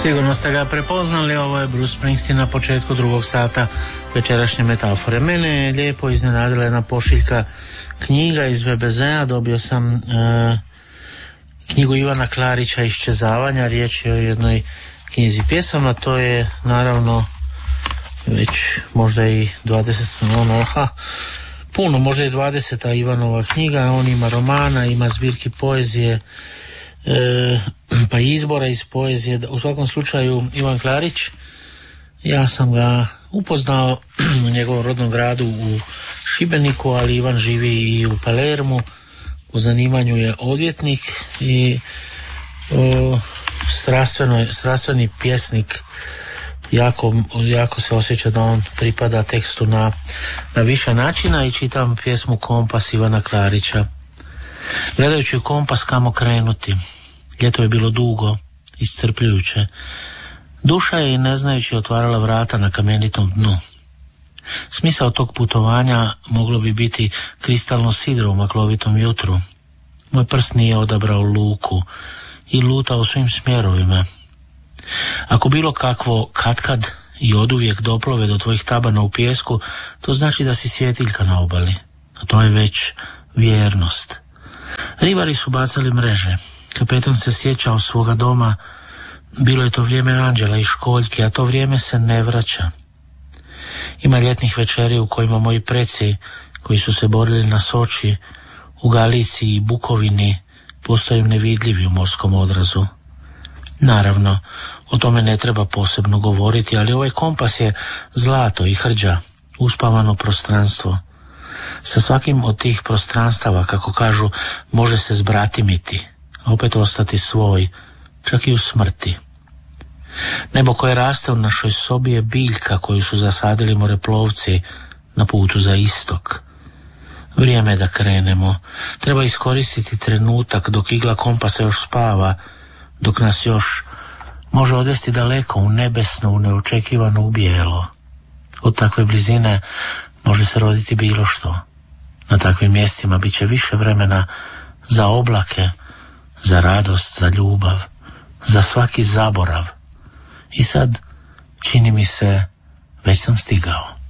Sigurno ste ga prepoznali, ovo je Bruce Springsteen na početku drugog sata večerašnje metafore. Mene je lijepo iznenadila jedna pošiljka knjiga iz VBZ-a. Dobio sam knjigu Ivana Klarića Iščezavanja. Riječ je o jednoj knjizi pjesama. To je naravno već možda i 20, puno, možda i 20. Ivanova knjiga. On ima romana, ima zbirki poezije, pa izbora iz poezije. U svakom slučaju Ivan Klarić, ja sam ga upoznao u njegovom rodnom gradu u Šibeniku, ali Ivan živi i u Palermu. U zanimanju je odvjetnik i strastveni pjesnik. Jako se osjeća da on pripada tekstu na više načina i čitam pjesmu Kompas Ivana Klarića. Gledajući kompas kamo krenuti, ljeto je bilo dugo, iscrpljujuće. Duša je i ne znajući otvarala vrata na kamenitom dnu. Smisao tog putovanja moglo bi biti kristalno sidro u maklovitom jutru. Moj prst nije odabrao luku i luta u svim smjerovima. Ako bilo kakvo katkad i oduvijek doplove do tvojih tabana u pijesku, to znači da si svjetiljka na obali, a to je već vjernost. Ribari su bacali mreže. Kapetan se sjećao svoga doma. Bilo je to vrijeme anđela i školjke, a to vrijeme se ne vraća. Ima ljetnih večeri u kojima moji preci, koji su se borili na Soči, u Galiciji i Bukovini, postaju nevidljivi u morskom odrazu. Naravno, o tome ne treba posebno govoriti, ali ovaj kompas je zlato i hrđa, uspavano prostranstvo. Sa svakim od tih prostranstava, kako kažu, može se zbratimiti, a opet ostati svoj, čak i u smrti. Nebo koje raste u našoj sobi je biljka koju su zasadili moreplovci na putu za istok. Vrijeme je da krenemo. Treba iskoristiti trenutak dok igla kompasa još spava, dok nas još može odvesti daleko u nebesno, u neočekivano, u bijelo. Od takve blizine može se roditi bilo što. Na takvim mjestima bit će više vremena za oblake, za radost, za ljubav, za svaki zaborav. I sad, čini mi se, već sam stigao.